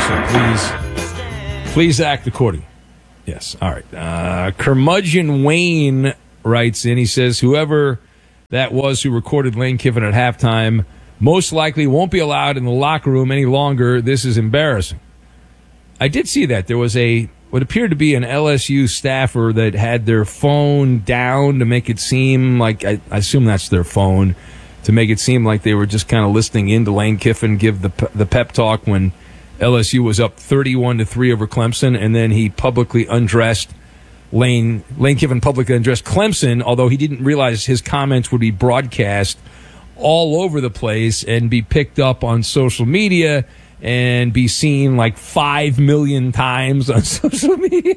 So please act accordingly. Yes. All right. Curmudgeon Wayne writes in. He says, whoever that was who recorded Lane Kiffin at halftime most likely won't be allowed in the locker room any longer. This is embarrassing. I did see that. There was what appeared to be an LSU staffer that had their phone down to make it seem like, I assume that's their phone, to make it seem like they were just kind of listening in to Lane Kiffin give the pep talk when LSU was up 31-3 over Clemson, and then he publicly undressed Lane Kiffin publicly undressed Clemson, although he didn't realize his comments would be broadcast all over the place and be picked up on social media and be seen like 5 million times on social media.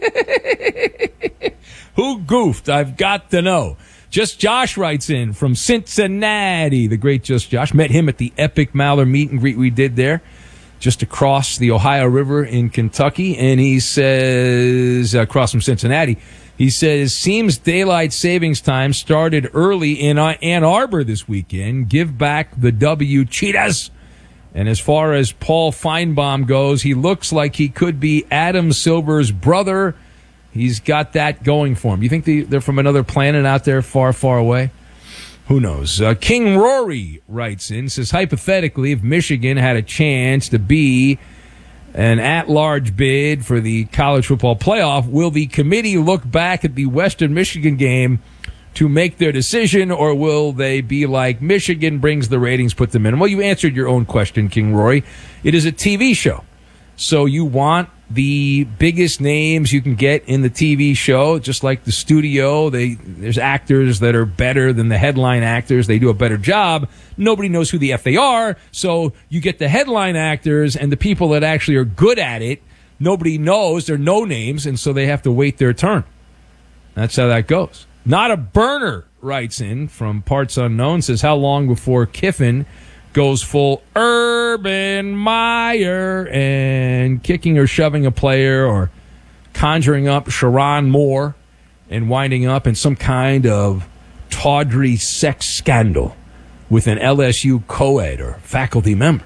Who goofed? I've got to know. Just Josh writes in from Cincinnati. The great Just Josh. Met him at the epic Maller meet and greet we did there, just across the Ohio River in Kentucky. And he says, across from Cincinnati, he says, seems daylight savings time started early in Ann Arbor this weekend. Give back the W, Cheetahs. And as far as Paul Feinbaum goes, he looks like he could be Adam Silver's brother. He's got that going for him. You think they're from another planet out there far, far away? Who knows? King Rory writes in, says, hypothetically, if Michigan had a chance to be an at-large bid for the college football playoff, will the committee look back at the Western Michigan game to make their decision, or will they be like, Michigan brings the ratings, put them in? Well, you answered your own question, King Rory. It is a TV show. So you want the biggest names you can get in the TV show, just like the studio. There's actors that are better than the headline actors. They do a better job. Nobody knows who the F they are, so you get the headline actors and the people that actually are good at it. Nobody knows. They're no names, and so they have to wait their turn. That's how that goes. Not a Burner writes in from Parts Unknown, says, how long before Kiffin goes full Urban Meyer and kicking or shoving a player or conjuring up Sharon Moore and winding up in some kind of tawdry sex scandal with an LSU co-ed or faculty member?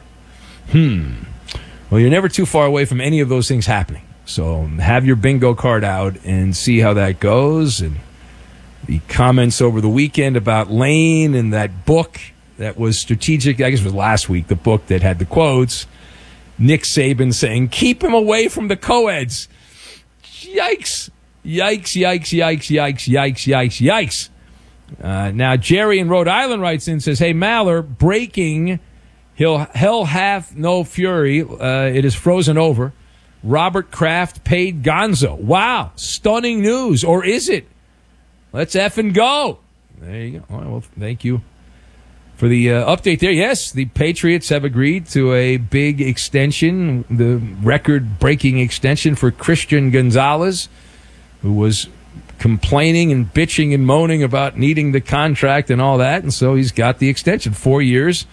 Well, you're never too far away from any of those things happening. So have your bingo card out and see how that goes. And the comments over the weekend about Lane and that book that was strategic, I guess it was last week, the book that had the quotes. Nick Saban saying, keep him away from the co-eds. Yikes. Yikes, yikes, yikes, yikes, yikes, yikes, yikes. Now, Jerry in Rhode Island writes in, says, hey, Maller, breaking, hell hath no fury. It is frozen over. Robert Kraft paid Gonzo. Wow, stunning news. Or is it? Let's effing go. There you go. All right, well, thank you for the update there. Yes, the Patriots have agreed to a big extension, the record-breaking extension for Christian Gonzalez, who was complaining and bitching and moaning about needing the contract and all that, and so he's got the extension. 4 years,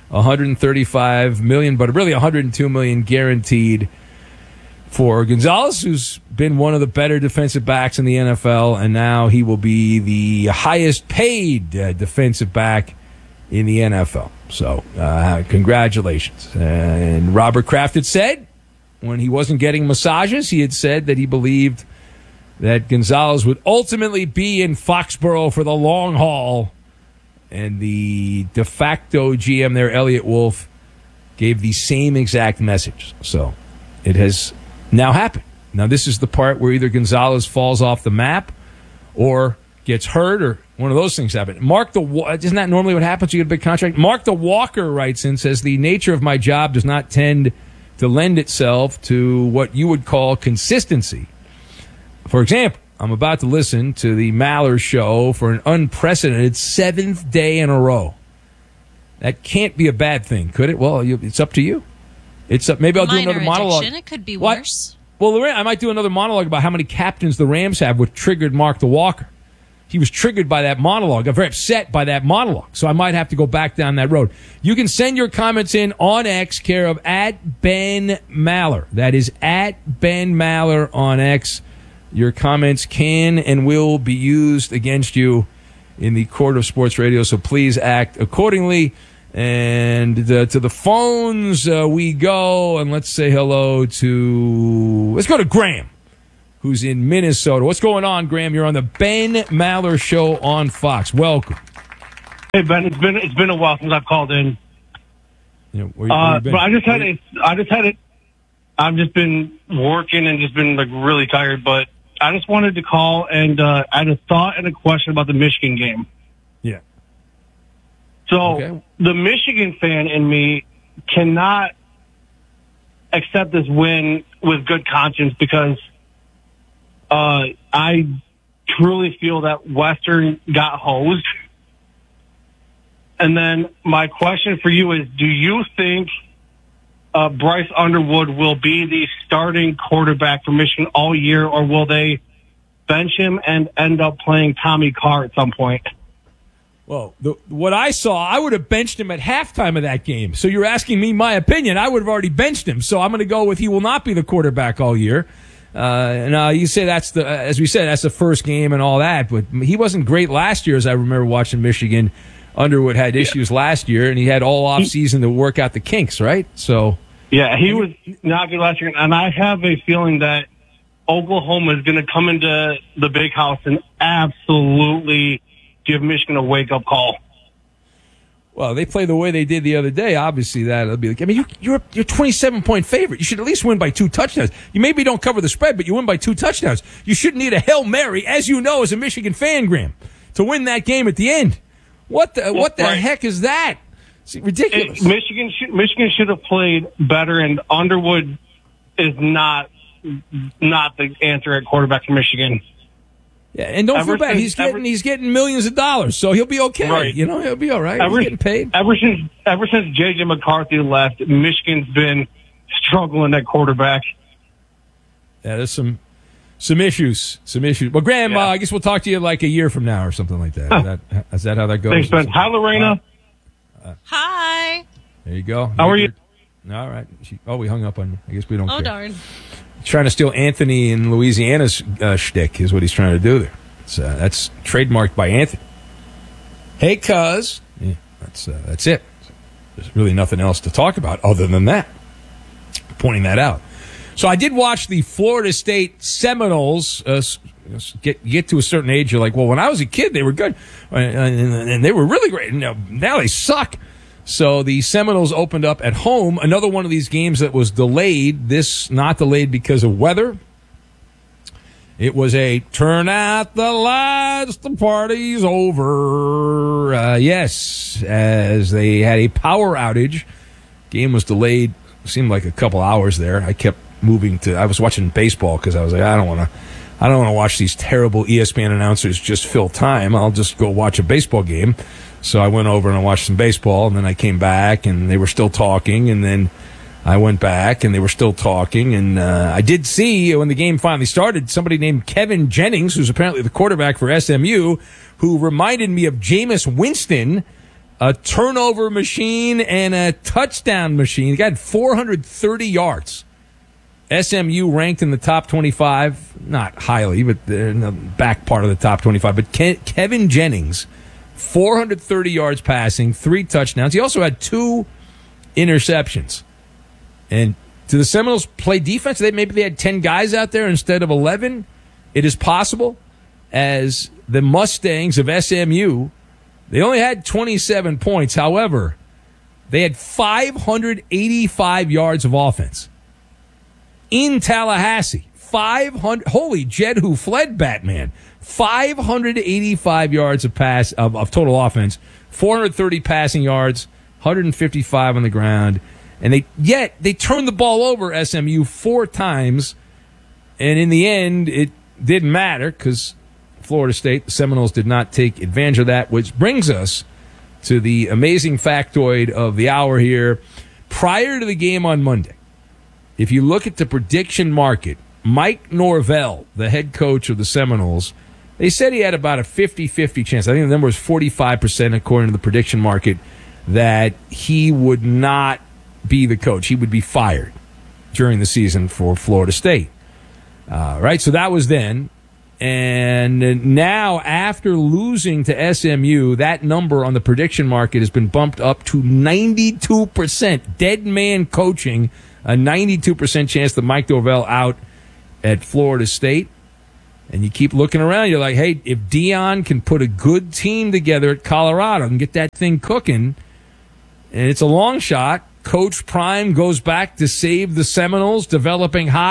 $135 million, but really $102 million guaranteed for Gonzalez, who's been one of the better defensive backs in the NFL, and now he will be the highest-paid defensive back in the NFL. So, congratulations. And Robert Kraft had said, when he wasn't getting massages, he had said that he believed that Gonzalez would ultimately be in Foxborough for the long haul. And the de facto GM there, Elliott Wolf, gave the same exact message. So, it has now happened. Now, this is the part where either Gonzalez falls off the map or gets hurt, or one of those things happen. Isn't that normally what happens when you get a big contract? Mark the Walker writes in, says, the nature of my job does not tend to lend itself to what you would call consistency. For example, I'm about to listen to the Maller show for an unprecedented 7th day in a row. That can't be a bad thing, could it? Well, it's up to you. It's up. Maybe I'll do another monologue. It could be worse. Well, Lorraine, I might do another monologue about how many captains the Rams have, which triggered Mark the Walker. He was triggered by that monologue. I'm very upset by that monologue. So I might have to go back down that road. You can send your comments in on X, care of @BenMaller. That is @BenMaller on X. Your comments can and will be used against you in the court of sports radio. So please act accordingly. And to the phones we go, and let's say hello to... Let's go to Graham, who's in Minnesota. What's going on, Graham? You're on the Ben Maller Show on Fox. Welcome. Hey, Ben. It's been a while since I've called in. Yeah, where you been? But I've just been working and just been like really tired. But I just wanted to call, and I had a thought and a question about the Michigan game. Yeah. So the Michigan fan in me cannot accept this win with good conscience because I truly feel that Western got hosed. And then my question for you is, do you think Bryce Underwood will be the starting quarterback for Michigan all year, or will they bench him and end up playing Tommy Carr at some point? Well, what I saw, I would have benched him at halftime of that game. So you're asking me my opinion. I would have already benched him. So I'm going to go with he will not be the quarterback all year. And you say that's as we said, that's the first game and all that. But he wasn't great last year, as I remember watching Michigan. Underwood had issues last year, and he had all off season to work out the kinks, right? So yeah, he was not good last year. And I have a feeling that Oklahoma is going to come into the big house and absolutely give Michigan a wake-up call. Well, they play the way they did the other day. Obviously, that'll be like. I mean, you're 27-point favorite. You should at least win by 2 touchdowns. You maybe don't cover the spread, but you win by 2 touchdowns. You shouldn't need a Hail Mary, as you know, as a Michigan fan, Graham, to win that game at the end. What the heck is that? It's ridiculous. Michigan should have played better, and Underwood is not the answer at quarterback for Michigan. Yeah, and don't feel bad. He's getting millions of dollars, so he'll be okay. Right. You know, he'll be all right. He's getting paid. Ever since J.J. McCarthy left, Michigan's been struggling at quarterback. Yeah, there's some issues. Well, Graham, I guess we'll talk to you like a year from now or something like that. Is that how that goes? Thanks, Ben. Hi, Lorena. Hi. There you go. How are you? All right. We hung up on you. I guess we don't care. Oh, darn. Trying to steal Anthony in Louisiana's shtick is what he's trying to do there. That's trademarked by Anthony. Hey, cuz. Yeah, that's it. There's really nothing else to talk about other than that. Pointing that out. So I did watch the Florida State Seminoles get to a certain age. You're like, well, when I was a kid, they were good. And they were really great. Now they suck. So the Seminoles opened up at home. Another one of these games that was delayed. This not delayed because of weather. It was a turn out the lights, the party's over. Yes, as they had a power outage. Game was delayed. Seemed like a couple hours there. I kept moving to. I was watching baseball because I was like, I don't want to watch these terrible ESPN announcers just fill time. I'll just go watch a baseball game. So I went over and I watched some baseball, and then I came back, and they were still talking, and then I went back, and they were still talking, and I did see, when the game finally started, somebody named Kevin Jennings, who's apparently the quarterback for SMU, who reminded me of Jameis Winston, a turnover machine and a touchdown machine. He got 430 yards. SMU ranked in the top 25, not highly, but in the back part of the top 25, but Kevin Jennings, 430 yards passing, 3 touchdowns. He also had 2 interceptions. And do the Seminoles play defense? Maybe they had 10 guys out there instead of 11. It is possible, as the Mustangs of SMU, they only had 27 points. However, they had 585 yards of offense in Tallahassee. 500. Holy Jed who fled Batman. 585 yards of total offense, 430 passing yards, 155 on the ground, and they turned the ball over, SMU, 4 times, and in the end it didn't matter because Florida State, the Seminoles, did not take advantage of that, which brings us to the amazing factoid of the hour here. Prior to the game on Monday, if you look at the prediction market, Mike Norvell, the head coach of the Seminoles, they said he had about a 50-50 chance. I think the number was 45% according to the prediction market that he would not be the coach. He would be fired during the season for Florida State. Right? So that was then. And now, after losing to SMU, that number on the prediction market has been bumped up to 92%. Dead man coaching, a 92% chance that Mike Norvell out at Florida State. And you keep looking around, you're like, hey, if Deion can put a good team together at Colorado and get that thing cooking, and it's a long shot, Coach Prime goes back to save the Seminoles, developing hot, ...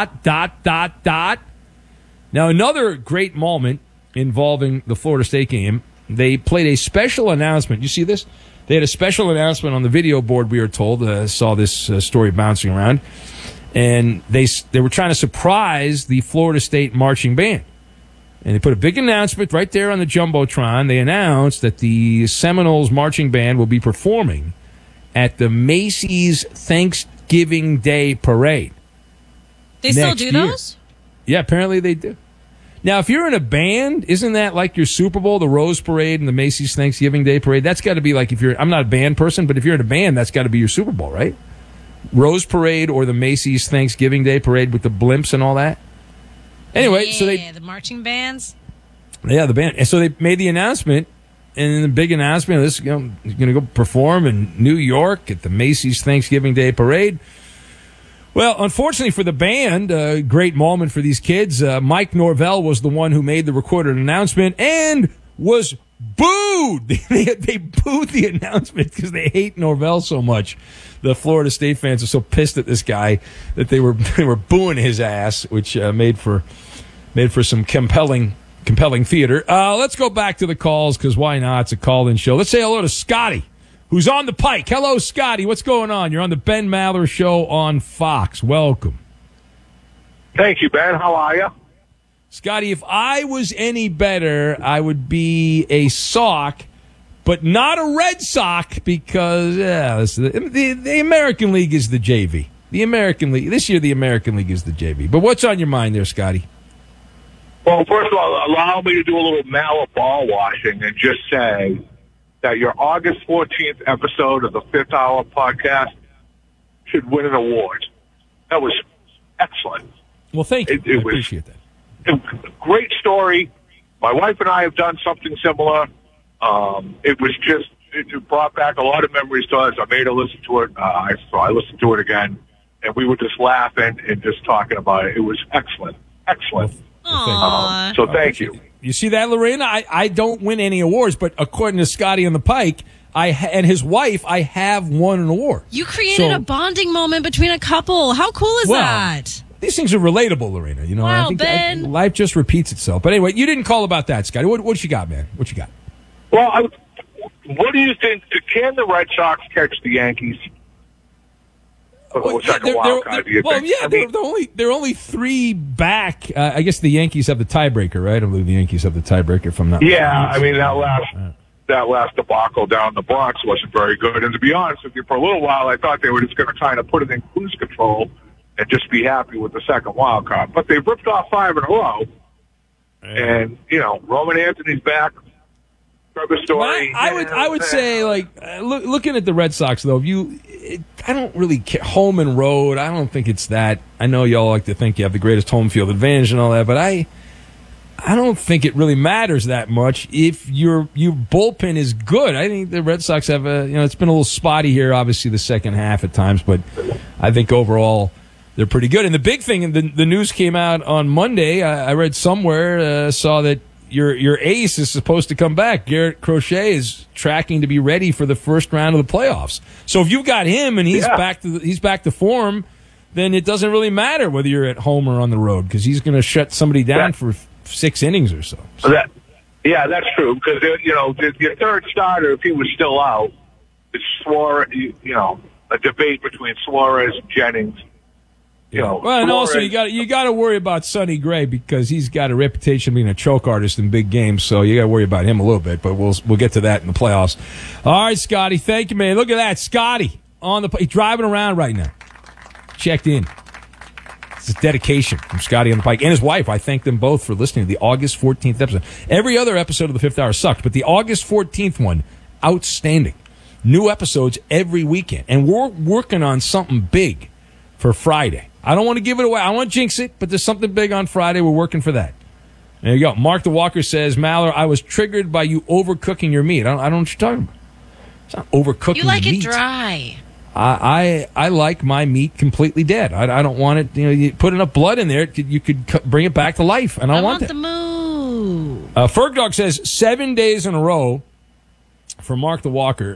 Now, another great moment involving the Florida State game, they played a special announcement. You see this? They had a special announcement on the video board, we are told. Saw this story bouncing around. And they were trying to surprise the Florida State marching band. And they put a big announcement right there on the Jumbotron. They announced that the Seminoles marching band will be performing at the Macy's Thanksgiving Day Parade. They still do those? Yeah, apparently they do. Now, if you're in a band, isn't that like your Super Bowl, the Rose Parade and the Macy's Thanksgiving Day Parade? That's got to be like, I'm not a band person, but if you're in a band, that's got to be your Super Bowl, right? Rose Parade or the Macy's Thanksgiving Day Parade with the blimps and all that. Anyway, yeah, so they... the marching bands? Yeah, the band. And so they made the announcement, and the big announcement, this going to go perform in New York at the Macy's Thanksgiving Day Parade. Well, unfortunately for the band, a great moment for these kids. Mike Norvell was the one who made the recorded announcement and was booed. They booed the announcement because they hate Norvell so much. The Florida State fans are so pissed at this guy that they were booing his ass, which made for some compelling theater. Let's go back to the calls because why not? It's a call-in show. Let's say hello to Scotty, who's on the pike. Hello, Scotty. What's going on? You're on the Ben Maller Show on Fox. Welcome. Thank you, Ben. How are you? Scotty, if I was any better, I would be a Sock, but not a Red Sox because the American League is the JV. The American League. This year, the American League is the JV. But what's on your mind there, Scotty? Well, first of all, allow me to do a little Maller ball washing and just say that your August 14th episode of the Fifth Hour podcast should win an award. That was excellent. Well, thank you. I appreciate that. Great story. My wife and I have done something similar. It brought back a lot of memories to us. I made her listen to it. So I listened to it again, and we were just laughing and just talking about it. It was excellent. Excellent. So thank you. You see that, Lorena? I don't win any awards, but according to Scotty on the Pike, and his wife, I have won an award. You created a bonding moment between a couple. How cool is that? These things are relatable, Lorena. You know, wow, I think Ben. Life just repeats itself. But anyway, you didn't call about that, Scotty. What you got, man? What you got? Well, what do you think? Can the Red Sox catch the Yankees? They're only 3 back. I guess the Yankees have the tiebreaker, right? I believe the Yankees have the tiebreaker. If I'm not mistaken. I mean that last debacle down the Bronx wasn't very good. And to be honest with you, for a little while, I thought they were just going to kind of put it in cruise control and just be happy with the second wild card. But they've ripped off 5 in a row. And, Roman Anthony's back. Trevor Story. I would say, looking at the Red Sox, though, I don't really care. Home and road, I don't think it's that. I know y'all like to think you have the greatest home field advantage and all that, but I don't think it really matters that much if your bullpen is good. I think the Red Sox have it's been a little spotty here, obviously, the second half at times, but I think overall they're pretty good. And the big thing, the news came out on Monday. I read somewhere, saw that your ace is supposed to come back. Garrett Crochet is tracking to be ready for the first round of the playoffs. So if you've got him and he's back to form, then it doesn't really matter whether you're at home or on the road because he's going to shut somebody down for 6 innings or so. That's true because your third starter, if he was still out, it's a debate between Suarez and Jennings. And also you got to worry about Sonny Gray because he's got a reputation of being a choke artist in big games. So you got to worry about him a little bit. But we'll get to that in the playoffs. All right, Scotty. Thank you, man. Look at that, Scotty he's driving around right now. Checked in. It's a dedication from Scotty on the Pike and his wife. I thank them both for listening to the August 14th episode. Every other episode of the Fifth Hour sucked, but the August 14th one, outstanding. New episodes every weekend, and we're working on something big for Friday. I don't want to give it away. I don't want to jinx it, but there's something big on Friday. We're working for that. There you go. Mark the Walker says, Maller, I was triggered by you overcooking your meat. I don't know what you're talking about. It's not overcooking You like meat. it dry. I like my meat completely dead. I don't want it. You put enough blood in there, you could bring it back to life, and I don't want that. The moo. Ferg Dog says 7 days in a row for Mark the Walker.